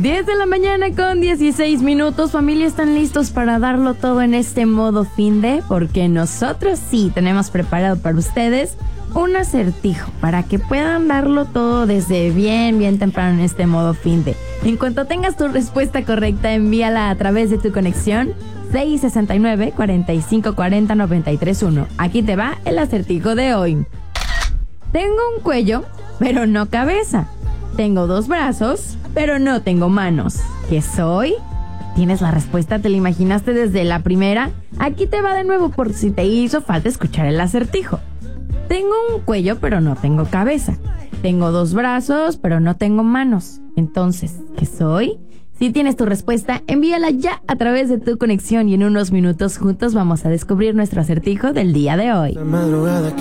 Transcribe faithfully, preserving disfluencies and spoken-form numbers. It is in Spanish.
diez de la mañana con dieciséis minutos. Familia, ¿están listos para darlo todo en este modo fin de? Porque nosotros sí tenemos preparado para ustedes un acertijo para que puedan darlo todo desde bien, bien temprano en este modo fin de. En cuanto tengas tu respuesta correcta, envíala a través de tu conexión seis sesenta y nueve, cuarenta y cinco cuarenta, noventa y tres uno. Aquí te va el acertijo de hoy. Tengo un cuello, pero no cabeza. Tengo dos brazos, pero no tengo manos. ¿Qué soy? ¿Tienes la respuesta? ¿Te la imaginaste desde la primera? Aquí te va de nuevo por si te hizo falta escuchar el acertijo. Tengo un cuello, pero no tengo cabeza. Tengo dos brazos, pero no tengo manos. Entonces, ¿qué soy? Si tienes tu respuesta, envíala ya a través de tu conexión y en unos minutos juntos vamos a descubrir nuestro acertijo del día de hoy. La madrugada que